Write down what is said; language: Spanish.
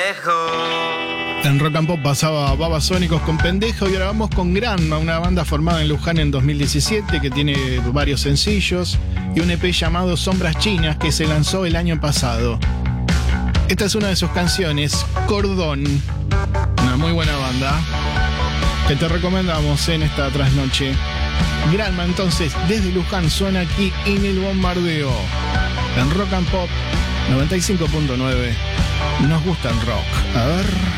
pendejo. En Rock and Pop pasaba Babasónicos con Pendejo y ahora vamos con Granma, una banda formada en Luján en 2017 que tiene varios sencillos y un EP llamado Sombras Chinas que se lanzó el año pasado. Esta es una de sus canciones, Cordón, una muy buena banda que te recomendamos en esta trasnoche. Granma entonces desde Luján suena aquí en El Bombardeo, en Rock and Pop 95.9. Nos gusta el rock. A ver...